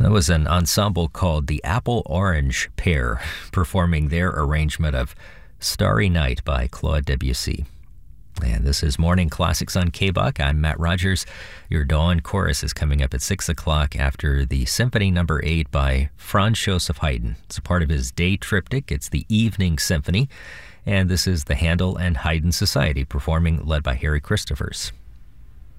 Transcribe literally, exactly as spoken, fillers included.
That was an ensemble called the Apple Orange Pair performing their arrangement of Starry Night by Claude Debussy. And this is Morning Classics on K B U C. I'm Matt Rogers. Your Dawn Chorus is coming up at six o'clock after the Symphony Number eight by Franz Joseph Haydn. It's a part of his day triptych. It's the Evening Symphony. And this is the Handel and Haydn Society performing, led by Harry Christophers.